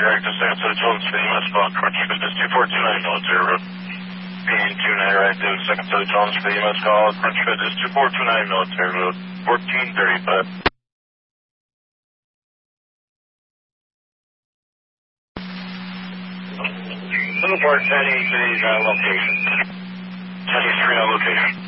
direct to San Antonio for the U.S. call, crunch business 2429 military road. P29 right to second to the Jones for the U.S. call, crunch business 2429 military road, 1435. Boulevard 1083 is our location. 1083 on location.